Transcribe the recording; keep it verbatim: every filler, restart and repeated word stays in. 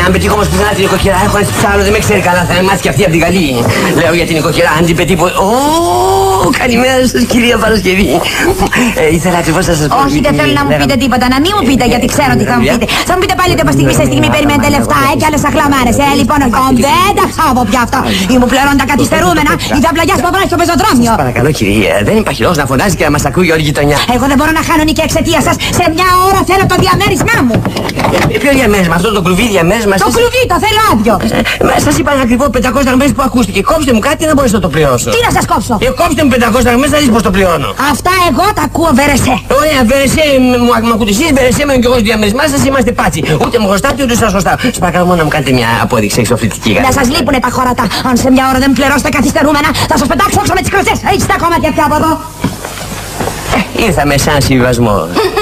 Αν πετύχω όμως πουθενά την νοικοκυρά, έχω ένα ψάρο, δεν με ξέρει καλά, θα με μάθει και αυτή από την καλή. Λέω για την νοικοκυρά, αν την πετύχω. Ω, καλημέρα σας κυρία Παρασκευή. Ε, ήθελα ακριβώς να σας πω. Όχι, δεν θέλω να μου πείτε τίποτα, να μην μου πείτε γιατί ξέρω τι θα μου πείτε. Θα μου πείτε πάλι ότι από στιγμή σε στιγμή περιμένετε λεφτά, ε, και άλλες αχλαμάρες. Ε, λοιπόν, δεν τα χάβω πια αυτά. Ή μου πληρώνουν τα καθυστερούμενα, ή θα πλαγιάσει το βράδυ στο πεζοδρόμιο. Παρακαλώ κυρία, δεν υπάρχει λόγος να φωνάζει και να μας ακούει όλη η γειτονιά. Εγώ δεν μπορώ να χάνω νίκη εξαιτία σας. Σε μια ώρα θέλω το διαμέρισμά μου. Ποιο διαμέρισμα, αυτό το κλουβί διαμέρισμα. Το κλουβί το θέλω άδειο. Σας είπα ένα ακριβό πεντακόσιες δραχμές που ακούστηκε. Κόψτε μου κάτι να μπορέσω να το πληρώσω. Τι να σας κόψω. Ε, κόψτε μου πεντακόσιες δραχμές να δεις πως το πληρώνω. Αυτά εγώ τα ακούω, Βερεσέ. Ωραία, Βερεσέ, μου ακούτε εσείς, Βερεσέ με και εγώ στο διαμέρισμά σας είμαστε πάτσι. Ούτε μου χρωστάτε ούτε σας χρωστάω. Σας παρακαλώ μόνο να μου κάνετε μια απόδειξη εξοφλητική. Να σας λείπουνε τα χώρατα. Αν σε μια ώρα δεν πληρώσετε καθυστερούμενα, θα σας πετάξω έξω με τις κλωτσές. Έχεις τα κομμάτια πια από εδώ. Ήρθαμε σαν συμβιβασμό.